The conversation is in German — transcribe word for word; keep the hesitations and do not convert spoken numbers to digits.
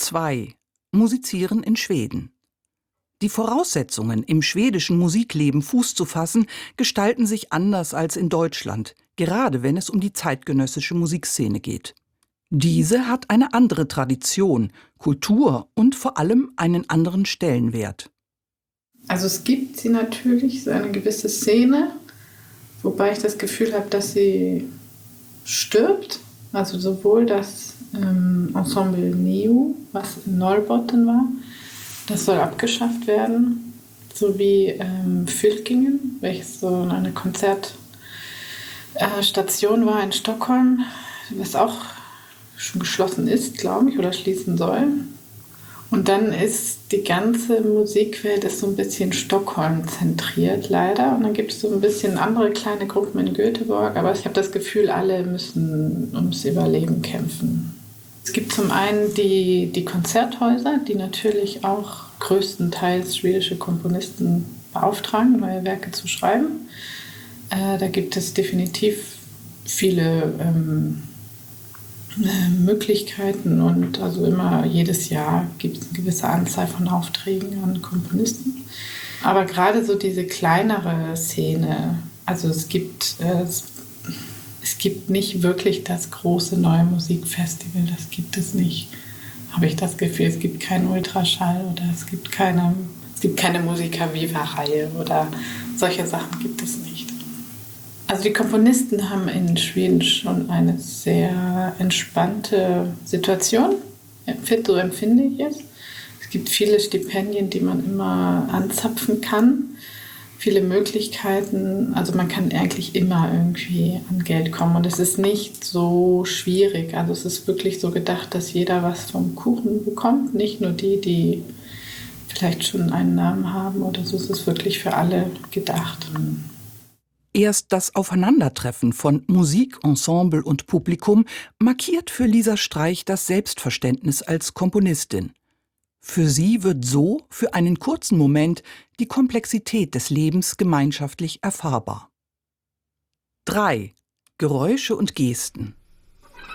zwei. Musizieren in Schweden. Die Voraussetzungen, im schwedischen Musikleben Fuß zu fassen, gestalten sich anders als in Deutschland, gerade wenn es um die zeitgenössische Musikszene geht. Diese hat eine andere Tradition, Kultur und vor allem einen anderen Stellenwert. Also es gibt sie natürlich, so eine gewisse Szene, wobei ich das Gefühl habe, dass sie stirbt. Also sowohl das ähm, Ensemble Neo, was in Norrbotten war, das soll abgeschafft werden, sowie ähm, Fylkingen, welches so eine Konzertstation äh, war in Stockholm, was auch schon geschlossen ist, glaube ich, oder schließen soll. Und dann ist die ganze Musikwelt ist so ein bisschen Stockholm zentriert, leider. Und dann gibt es so ein bisschen andere kleine Gruppen in Göteborg, aber ich habe das Gefühl, alle müssen ums Überleben kämpfen. Es gibt zum einen die, die Konzerthäuser, die natürlich auch größtenteils schwedische Komponisten beauftragen, neue Werke zu schreiben. Äh, da gibt es definitiv viele ähm, Möglichkeiten und also immer jedes Jahr gibt es eine gewisse Anzahl von Aufträgen an Komponisten. Aber gerade so diese kleinere Szene, also es gibt, äh, es, es gibt nicht wirklich das große neue Musikfestival, das gibt es nicht, habe ich das Gefühl. Es gibt keinen Ultraschall oder es gibt keine, es gibt keine Musica-Viva-Reihe oder solche Sachen gibt es nicht. Also die Komponisten haben in Schweden schon eine sehr entspannte Situation, so empfinde ich es. Es gibt viele Stipendien, die man immer anzapfen kann, viele Möglichkeiten. Also man kann eigentlich immer irgendwie an Geld kommen und es ist nicht so schwierig. Also es ist wirklich so gedacht, dass jeder was vom Kuchen bekommt, nicht nur die, die vielleicht schon einen Namen haben oder so. Es ist wirklich für alle gedacht. Erst das Aufeinandertreffen von Musik, Ensemble und Publikum markiert für Lisa Streich das Selbstverständnis als Komponistin. Für sie wird so für einen kurzen Moment die Komplexität des Lebens gemeinschaftlich erfahrbar. drei. Geräusche und Gesten.